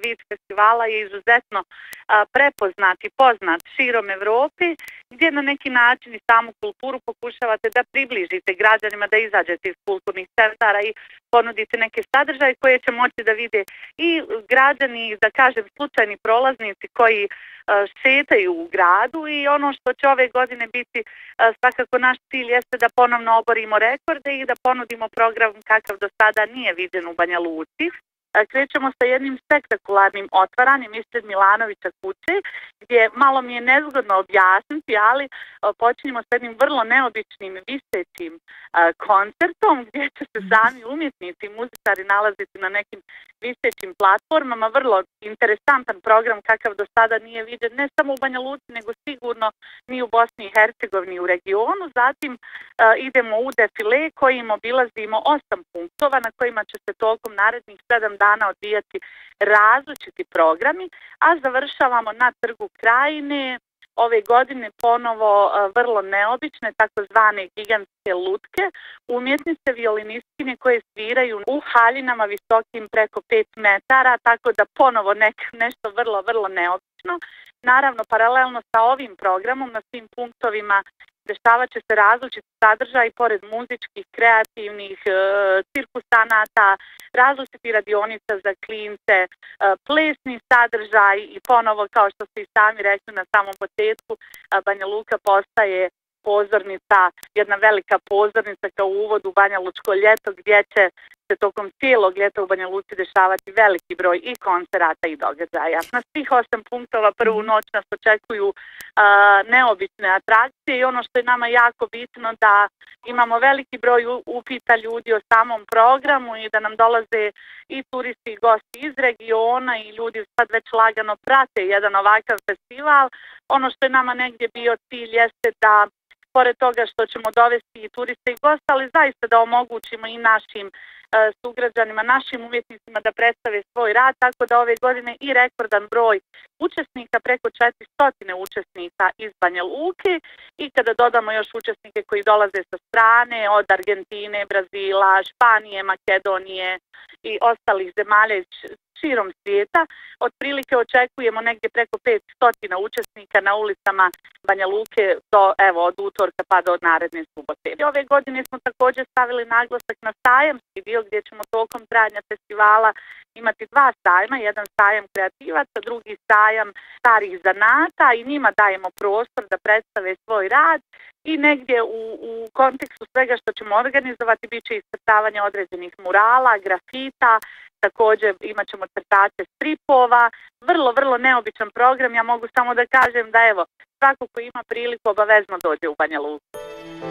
Beach festivala je izuzetno prepoznat i poznat širom Evrope, gdje na neki način i samu kulturu pokušavate da približite građanima, da izađete iz kulturnih centara i ponudite neke sadržaje koje će moći da vide i građani, da kažem, slučajni prolaznici koji šetaju u gradu. I ono što će ove godine biti svakako naš cilj jeste da ponovno oborimo rekorde i da ponudimo program kakav do sada nije viđen u Banja Luci. Krećemo sa jednim spektakularnim otvaranjem ispred Milanovića kuće, gdje malo mi je nezgodno objasniti, ali počinjemo s jednim vrlo neobičnim visećim koncertom, gdje će se sami umjetnici i muzičari nalaziti na nekim visećim platformama. Vrlo interesantan program kakav do sada nije viđen ne samo u Banja Luci, nego sigurno ni u Bosni i Hercegovini u regionu. Zatim idemo u defile kojim obilazimo 8 punktova na kojima će se tokom narednih 7 dana odvijati različiti programi, a završavamo na Trgu Krajine. Ove godine ponovo vrlo neobične, takozvane gigantske lutke, umjetnice violinistkinje koje sviraju u haljinama visokim preko 5 metara, tako da ponovo nešto vrlo neobično. Naravno, paralelno sa ovim programom na svim punktovima dešavat će se različiti sadržaj, pored muzičkih, kreativnih, cirkusanata, različiti radionica za klince, plesni sadržaj i ponovo, kao što ste i sami rekli na samom početku, Banja Luka postaje pozornica, jedna velika pozornica kao uvod u Banja Lučko ljeto, gdje će se tokom cijelog ljeta u Banja Luci dešavati veliki broj i koncerata i događaja. Na svih 8 punktova prvu noć nas očekuju neobične atrakcije i ono što je nama jako bitno da imamo veliki broj upita ljudi o samom programu i da nam dolaze i turisti i gosti iz regiona i ljudi sad već lagano prate jedan ovakav festival. Ono što je nama negdje bio cilj jeste da pored toga što ćemo dovesti i turiste i goste, ali zaista da omogućimo i našim sugrađanima, našim umjetnicima da predstave svoj rad, tako da ove godine i rekordan broj učesnika, preko 400 učesnika iz Banja Luke, i kada dodamo još učesnike koji dolaze sa strane, od Argentine, Brazila, Španije, Makedonije i ostalih zemalja širom svijeta, otprilike očekujemo negdje preko 500 učesnika na ulicama Banja Luke od utorka pa do naredne subote. I ove godine smo također stavili naglasak na sajamski dio, gdje ćemo tokom trajanja festivala imati 2 sajma, jedan sajam kreativaca, drugi sajam starih zanata, i njima dajemo prostor da predstave svoj rad. I negdje u kontekstu svega što ćemo organizovati bit će iscrtavanje određenih murala, grafita, također imat ćemo crtače stripova, vrlo neobičan program. Ja mogu samo da kažem da svako ko ima priliku obavezno dođe u Banja Luku.